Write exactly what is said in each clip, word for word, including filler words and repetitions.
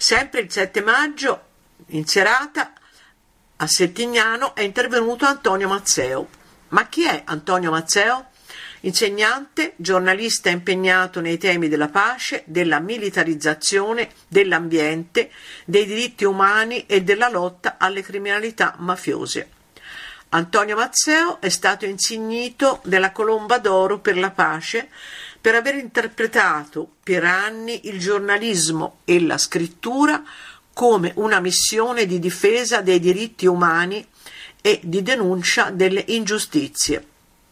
Sempre il sette maggio, in serata, a Settignano è intervenuto Antonio Mazzeo. Ma chi è Antonio Mazzeo? Insegnante, giornalista impegnato nei temi della pace, della militarizzazione, dell'ambiente, dei diritti umani e della lotta alle criminalità mafiose. Antonio Mazzeo è stato insignito della Colomba d'Oro per la pace per aver interpretato per anni il giornalismo e la scrittura come una missione di difesa dei diritti umani e di denuncia delle ingiustizie.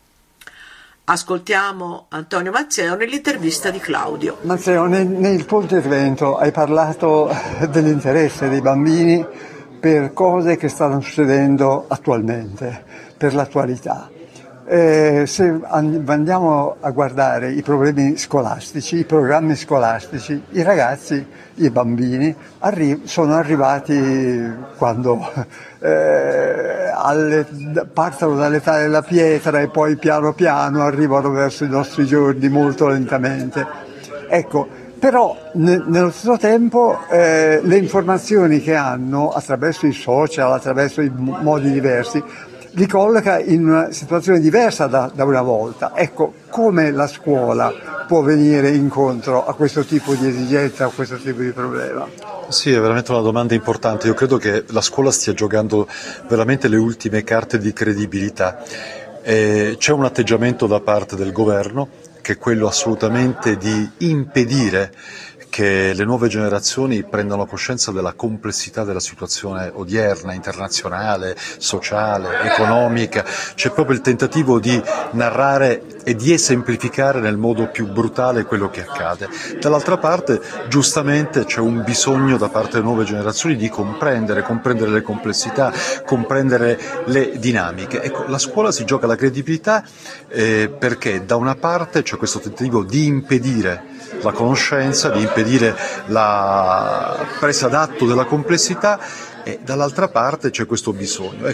Ascoltiamo Antonio Mazzeo nell'intervista di Claudio. Mazzeo, nel, nel tuo intervento hai parlato dell'interesse dei bambini per cose che stanno succedendo attualmente, per l'attualità. Eh, se andiamo a guardare i problemi scolastici, i programmi scolastici, i ragazzi, i bambini arri- sono arrivati quando eh, alle, partono dall'età della pietra e poi piano piano arrivano verso i nostri giorni molto lentamente. Ecco, però ne- nello stesso tempo eh, le informazioni che hanno attraverso i social, attraverso i m- modi diversi, li colloca in una situazione diversa da, da una volta. Ecco, come la scuola può venire incontro a questo tipo di esigenza, a questo tipo di problema? Sì, è veramente una domanda importante. Io credo che la scuola stia giocando veramente le ultime carte di credibilità. Eh, c'è un atteggiamento da parte del governo che è quello assolutamente di impedire che le nuove generazioni prendano coscienza della complessità della situazione odierna, internazionale, sociale, economica. C'è proprio il tentativo di narrare e di esemplificare nel modo più brutale quello che accade. Dall'altra parte, giustamente, c'è un bisogno da parte delle nuove generazioni di comprendere, comprendere le complessità, comprendere le dinamiche. Ecco, la scuola si gioca la credibilità eh, perché da una parte c'è questo tentativo di impedire la conoscenza, di impedire la presa d'atto della complessità e dall'altra parte c'è questo bisogno.